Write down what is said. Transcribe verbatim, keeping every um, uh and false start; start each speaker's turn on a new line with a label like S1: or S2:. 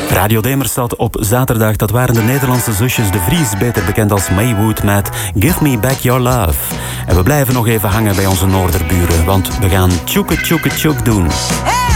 S1: Radio Demerstad op zaterdag, dat waren de Nederlandse zusjes De Vries, beter bekend als Maywood, met Give Me Back Your Love. En we blijven nog even hangen bij onze noorderburen, want we gaan tjoeke tjoeke tjoek doen.